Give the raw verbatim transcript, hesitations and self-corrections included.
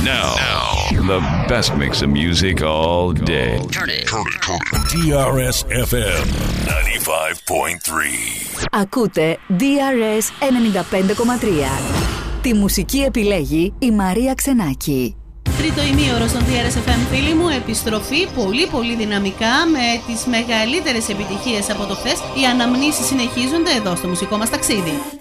Now, now, the best mix of music all day. Turn it. Turn it, turn it. ντι αρ ες εφ εμ ενενήντα πέντε κόμμα τρία. Ακούτε ντι αρ ες ενενήντα πέντε κόμμα τρία. Τη μουσική επιλέγει η Μαρία Ξενάκη. Τρίτο ημίωρο στον ντι αρ ες εφ εμ, φίλοι μου, επιστροφή πολύ πολύ δυναμικά με τις μεγαλύτερες επιτυχίες από το χθες. Οι αναμνήσεις συνεχίζονται εδώ στο μουσικό μας ταξίδι.